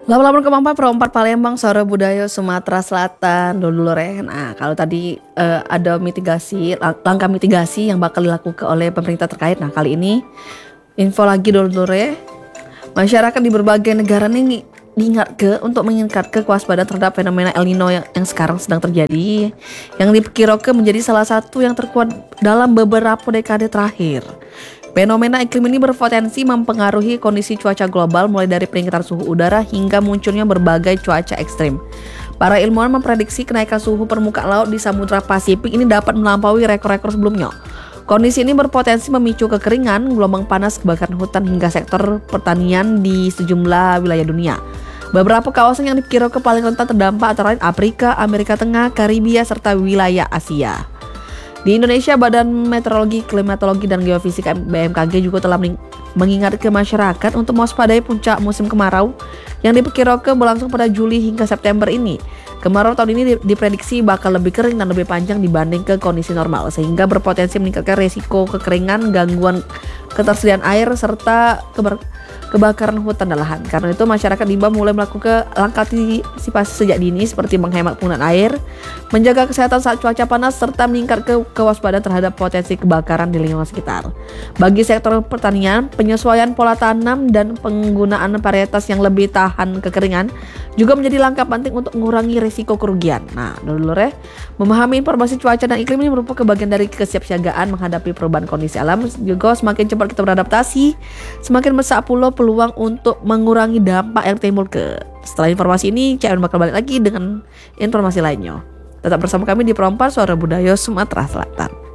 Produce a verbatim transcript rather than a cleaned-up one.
Laporan Kemampa Perompat Palembang, Sora Budaya Sumatera Selatan, dulu-dulu. Nah, kalau tadi eh, ada mitigasi, lang- langkah mitigasi yang bakal dilakukan oleh pemerintah terkait. Nah, kali ini info lagi dulu-dulu. Masyarakat di berbagai negara nih diingat ke untuk meningkatkan kewaspadaan terhadap fenomena El Nino yang, yang sekarang sedang terjadi, yang diperkirakan menjadi salah satu yang terkuat dalam beberapa dekade terakhir. Fenomena iklim ini berpotensi mempengaruhi kondisi cuaca global mulai dari peningkatan suhu udara hingga munculnya berbagai cuaca ekstrim. Para ilmuwan memprediksi kenaikan suhu permukaan laut di Samudra Pasifik ini dapat melampaui rekor-rekor sebelumnya. Kondisi ini berpotensi memicu kekeringan, gelombang panas, kebakaran hutan hingga sektor pertanian di sejumlah wilayah dunia. Beberapa kawasan yang diperkirakan paling rentan terdampak antara lain Afrika, Amerika Tengah, Karibia, serta wilayah Asia. Di Indonesia, Badan Meteorologi, Klimatologi, dan Geofisika B M K G juga telah mengingatkan masyarakat untuk mewaspadai puncak musim kemarau yang diperkirakan berlangsung pada Juli hingga September ini. Kemarau tahun ini diprediksi bakal lebih kering dan lebih panjang dibanding ke kondisi normal, sehingga berpotensi meningkatkan resiko kekeringan, gangguan ketersediaan air, serta keber- kebakaran hutan dan lahan. Karena itu masyarakat diimbau mulai melakukan langkah antisipasi sejak dini seperti menghemat penggunaan air, menjaga kesehatan saat cuaca panas, serta meningkatkan kewaspadaan terhadap potensi kebakaran di lingkungan sekitar. Bagi sektor pertanian, penyesuaian pola tanam dan penggunaan varietas yang lebih tahan kekeringan juga menjadi langkah penting untuk mengurangi risiko kerugian. Nah, dulu ya, memahami informasi cuaca dan iklim ini merupakan bagian dari kesiapsiagaan menghadapi perubahan kondisi alam. Juga semakin cepat kita beradaptasi, semakin besar pula peluang untuk mengurangi dampak yang timbul ke. Setelah informasi ini, Cak bakal balik lagi dengan informasi lainnya. Tetap bersama kami di Perompak Suara Budaya Sumatera Selatan.